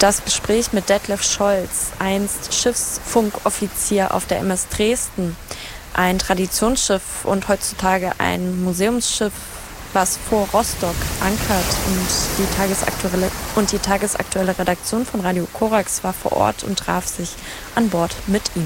Das Gespräch mit Detlef Scholz, einst Schiffsfunkoffizier auf der MS Dresden, ein Traditionsschiff und heutzutage ein Museumsschiff, was vor Rostock ankert, und die tagesaktuelle Redaktion von Radio Korax war vor Ort und traf sich an Bord mit ihm.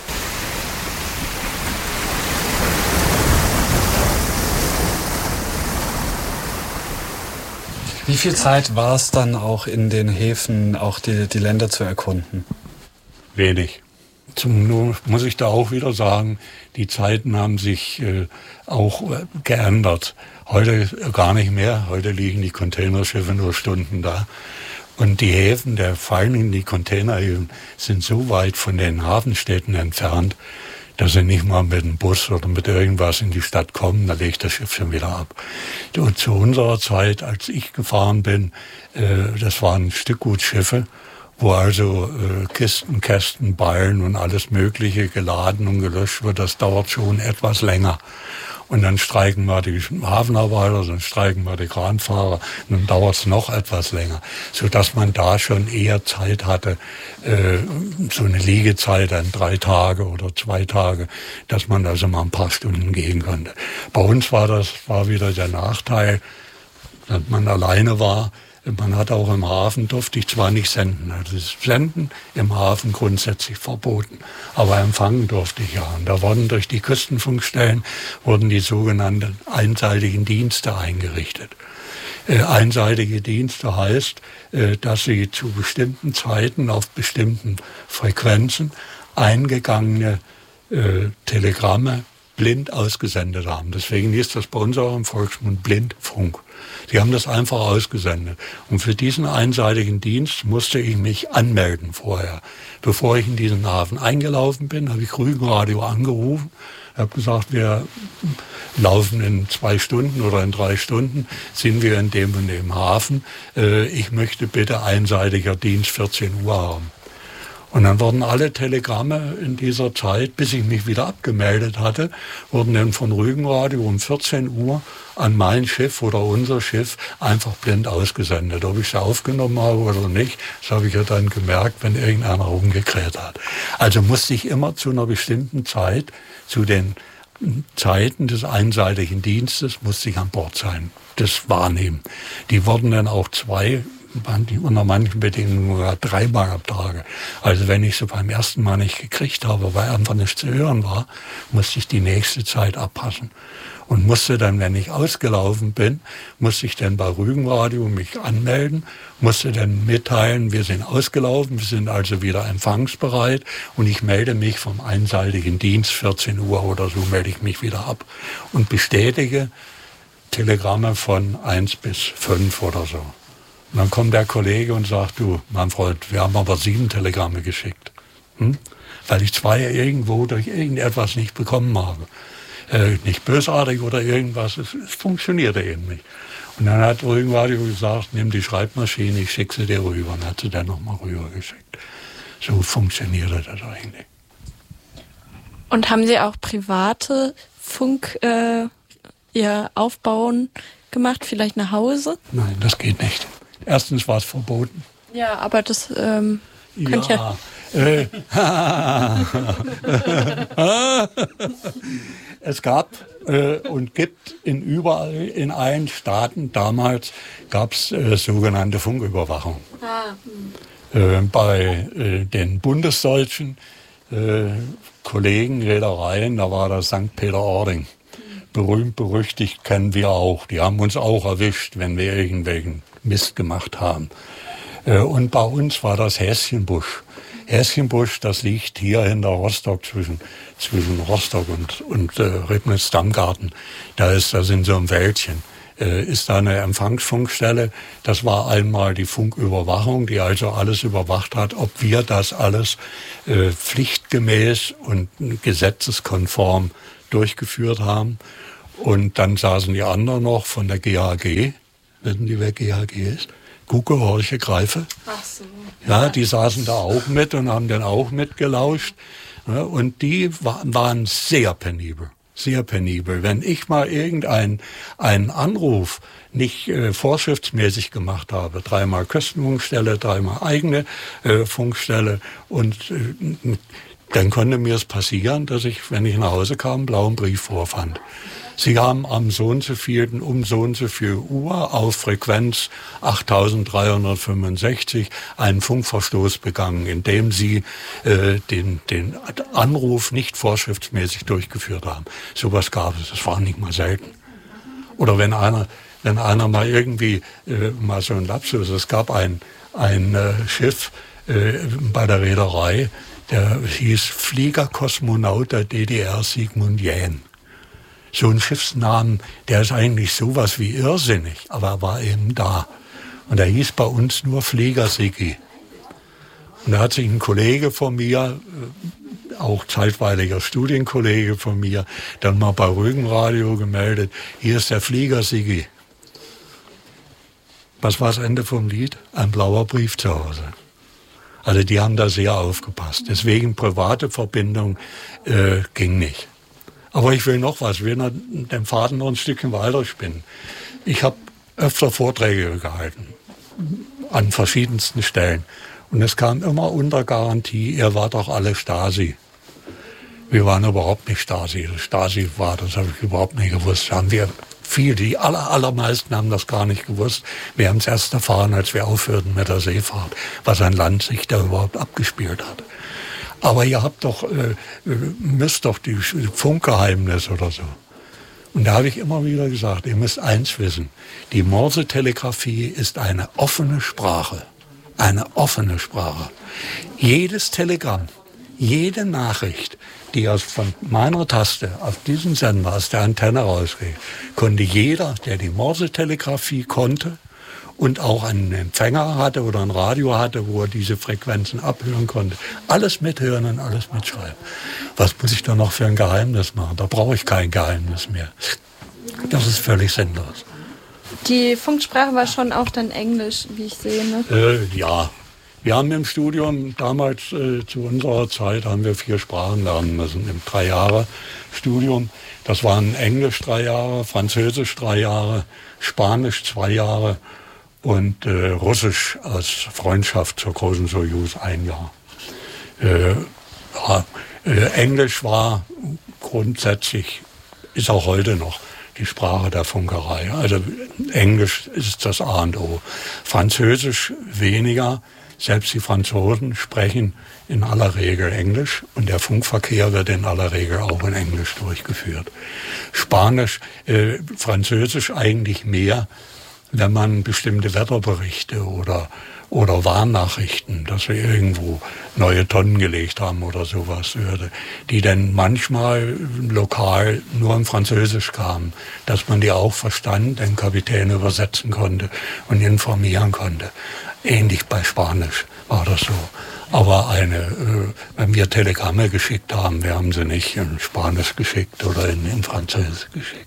Wie viel Zeit war es dann auch in den Häfen, auch die Länder zu erkunden? Wenig. Nun muss ich da auch wieder sagen, die Zeiten haben sich auch geändert. Heute gar nicht mehr. Heute liegen die Containerschiffe nur Stunden da. Und die Häfen, vor allem die Containerhäfen, sind so weit von den Hafenstädten entfernt, dass sie nicht mal mit dem Bus oder mit irgendwas in die Stadt kommen, da legt das Schiff schon wieder ab. Und zu unserer Zeit, als ich gefahren bin, das waren Stückgutschiffe, wo also Kisten, Kästen, Ballen und alles Mögliche geladen und gelöscht wird. Das dauert schon etwas länger. Und dann streiken wir die Hafenarbeiter, dann streiken wir die Kranfahrer, und dann dauert es noch etwas länger. Sodass man da schon eher Zeit hatte, so eine Liegezeit an 3 Tage oder 2 Tage, dass man also mal ein paar Stunden gehen konnte. Bei uns war wieder der Nachteil, dass man alleine war. Man hat auch im Hafen, durfte ich zwar nicht senden, also das Senden im Hafen grundsätzlich verboten, aber empfangen durfte ich ja. Und da wurden durch die Küstenfunkstellen die sogenannten einseitigen Dienste eingerichtet. Einseitige Dienste heißt, dass sie zu bestimmten Zeiten auf bestimmten Frequenzen eingegangene Telegramme blind ausgesendet haben. Deswegen ist das bei uns auch im Volksmund Blindfunk. Die haben das einfach ausgesendet. Und für diesen einseitigen Dienst musste ich mich anmelden vorher. Bevor ich in diesen Hafen eingelaufen bin, habe ich Rügenradio angerufen. Ich habe gesagt, wir laufen in 2 Stunden oder in 3 Stunden, sind wir in dem und dem Hafen. Ich möchte bitte einseitiger Dienst 14 Uhr haben. Und dann wurden alle Telegramme in dieser Zeit, bis ich mich wieder abgemeldet hatte, wurden dann von Rügenradio um 14 Uhr an mein Schiff oder unser Schiff einfach blind ausgesendet. Ob ich sie aufgenommen habe oder nicht, das habe ich ja dann gemerkt, wenn irgendeiner rumgekräht hat. Also musste ich immer zu einer bestimmten Zeit, zu den Zeiten des einseitigen Dienstes, musste ich an Bord sein, das wahrnehmen. Die wurden dann auch unter manchen Bedingungen sogar 3-mal am Tage. Also wenn ich sie beim ersten Mal nicht gekriegt habe, weil einfach nichts zu hören war, musste ich die nächste Zeit abpassen. Und musste dann, wenn ich ausgelaufen bin, musste ich dann bei Rügenradio mich anmelden, musste dann mitteilen, wir sind ausgelaufen, wir sind also wieder empfangsbereit und ich melde mich vom einseitigen Dienst, 14 Uhr oder so melde ich mich wieder ab und bestätige Telegramme von 1 bis 5 oder so. Und dann kommt der Kollege und sagt, du, mein Freund, wir haben aber 7 Telegramme geschickt. Weil ich 2 irgendwo durch irgendetwas nicht bekommen habe. Nicht bösartig oder irgendwas, es funktionierte eben nicht. Und dann hat Rügenradio gesagt, nimm die Schreibmaschine, ich schicke sie dir rüber. Und hat sie dann nochmal rübergeschickt. So funktionierte das eigentlich. Und haben Sie auch private Aufbauen gemacht, vielleicht nach Hause? Nein, das geht nicht. Erstens war es verboten. Ja, aber das könnte ja. Es gab und gibt überall in allen Staaten, damals gab es sogenannte Funküberwachung. Bei den bundesdeutschen Kollegen, Reedereien, da war das St. Peter-Ording. Berühmt, berüchtigt kennen wir auch. Die haben uns auch erwischt, wenn wir irgendwelchen Mist gemacht haben. Und bei uns war das Häschenbusch. Häschenbusch, das liegt hier hinter Rostock, zwischen Rostock und Ribnitz-Dammgarten. Das in so einem Wäldchen. Ist da eine Empfangsfunkstelle. Das war einmal die Funküberwachung, die also alles überwacht hat, ob wir das alles pflichtgemäß und gesetzeskonform durchgeführt haben. Und dann saßen die anderen noch von der GHG. Wissen die, wer GHG ist? Gucke, horche, greife. Ach so. Ja, die saßen da auch mit und haben dann auch mitgelauscht. Ja, und die waren sehr penibel. sehr penibel. Wenn ich mal einen Anruf nicht vorschriftsmäßig gemacht habe, 3-mal Küstenfunkstelle, 3-mal eigene Funkstelle und dann konnte mir es passieren, dass ich, wenn ich nach Hause kam, einen blauen Brief vorfand. Sie haben am so und so viel Uhr auf Frequenz 8365 einen Funkverstoß begangen, indem Sie den Anruf nicht vorschriftsmäßig durchgeführt haben. Sowas gab es, das war nicht mal selten. Oder wenn einer mal irgendwie mal so ein Lapsus, es gab ein Schiff bei der Reederei, der hieß Fliegerkosmonaut der DDR Sigmund Jähn. So ein Schiffsnamen, der ist eigentlich sowas wie irrsinnig, aber er war eben da. Und er hieß bei uns nur Flieger-Siggi. Und da hat sich ein Kollege von mir, auch zeitweiliger Studienkollege von mir, dann mal bei Rügenradio gemeldet, hier ist der Flieger-Siggi. Was war das Ende vom Lied? Ein blauer Brief zu Hause. Also die haben da sehr aufgepasst. Deswegen private Verbindung ging nicht. Aber ich will noch was, ich will den Faden noch ein Stückchen weiter spinnen. Ich habe öfter Vorträge gehalten, an verschiedensten Stellen. Und es kam immer unter Garantie, ihr wart doch alle Stasi. Wir waren überhaupt nicht Stasi. Stasi war, das habe ich überhaupt nicht gewusst. Haben wir viel, die allermeisten haben das gar nicht gewusst. Wir haben es erst erfahren, als wir aufhörten mit der Seefahrt, was ein Land sich da überhaupt abgespielt hat. Aber ihr habt doch, müsst doch die Funkgeheimnis oder so. Und da habe ich immer wieder gesagt, ihr müsst eins wissen, die Morsetelegrafie ist eine offene Sprache. Eine offene Sprache. Jedes Telegramm, jede Nachricht, die von meiner Taste auf diesen Sender aus der Antenne rausgeht, konnte jeder, der die Morsetelegrafie konnte, und auch einen Empfänger hatte oder ein Radio hatte, wo er diese Frequenzen abhören konnte. Alles mithören und alles mitschreiben. Was muss ich da noch für ein Geheimnis machen? Da brauche ich kein Geheimnis mehr. Das ist völlig sinnlos. Die Funksprache war schon auch dann Englisch, wie ich sehe, ne? Ja. Wir haben im Studium damals, zu unserer Zeit, haben wir 4 Sprachen lernen müssen. Im 3-Jahre-Studium. Das waren Englisch 3 Jahre, Französisch 3 Jahre, Spanisch 2 Jahre. Und Russisch als Freundschaft zur großen Sojus 1 Jahr. Englisch war grundsätzlich, ist auch heute noch die Sprache der Funkerei. Also Englisch ist das A und O. Französisch weniger. Selbst die Franzosen sprechen in aller Regel Englisch und der Funkverkehr wird in aller Regel auch in Englisch durchgeführt. Spanisch, Französisch eigentlich mehr, wenn man bestimmte Wetterberichte oder Warnnachrichten, dass wir irgendwo neue Tonnen gelegt haben oder sowas hörte, die dann manchmal lokal nur in Französisch kamen, dass man die auch verstand, den Kapitän übersetzen konnte und informieren konnte. Ähnlich bei Spanisch war das so. Aber wenn wir Telegramme geschickt haben, wir haben sie nicht in Spanisch geschickt oder in Französisch geschickt.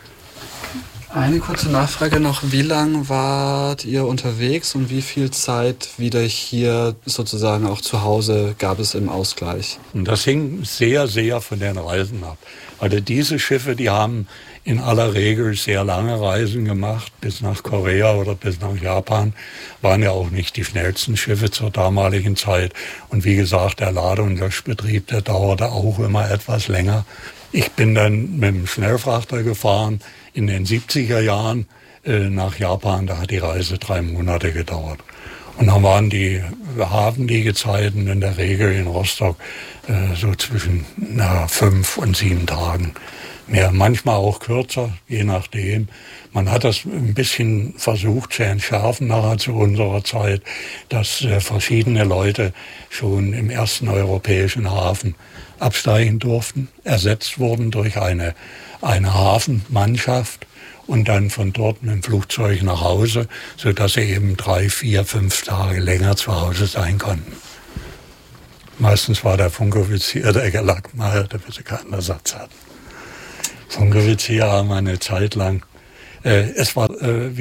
Eine kurze Nachfrage noch. Wie lang wart ihr unterwegs und wie viel Zeit wieder hier sozusagen auch zu Hause gab es im Ausgleich? Und das hing sehr, sehr von den Reisen ab. Also diese Schiffe, die haben in aller Regel sehr lange Reisen gemacht, bis nach Korea oder bis nach Japan. Waren ja auch nicht die schnellsten Schiffe zur damaligen Zeit. Und wie gesagt, der Lade- und Löschbetrieb, der dauerte auch immer etwas länger. Ich bin dann mit dem Schnellfrachter gefahren in den 70er Jahren nach Japan. Da hat die Reise 3 Monate gedauert. Und dann waren die Hafenliegezeiten in der Regel in Rostock so zwischen 5 und 7 Tagen. Mehr, manchmal auch kürzer, je nachdem. Man hat das ein bisschen versucht zu entschärfen nachher zu unserer Zeit, dass verschiedene Leute schon im ersten europäischen Hafen absteigen durften, ersetzt wurden durch eine Hafenmannschaft und dann von dort mit dem Flugzeug nach Hause, sodass sie eben 3, 4, 5 Tage länger zu Hause sein konnten. Meistens war der Funkoffizier der Gelackmeier, der bitte keinen Ersatz hatten. Funkoffizier haben eine Zeit lang, es war